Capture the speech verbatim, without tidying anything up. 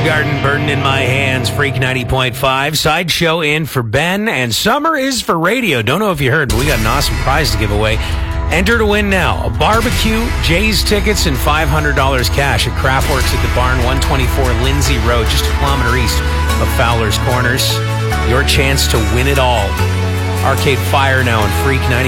Garden, Burden in My Hands, Freak ninety point five. Sideshow in for Ben, and Summer is for radio. Don't know if you heard, but we got an awesome prize to give away. Enter to win now. A barbecue, Jay's tickets, and five hundred dollars cash at Craftworks at the Barn, one twenty-four Lindsay Road, just a kilometer east of Fowler's Corners. Your chance to win it all. Arcade Fire now in Freak ninety.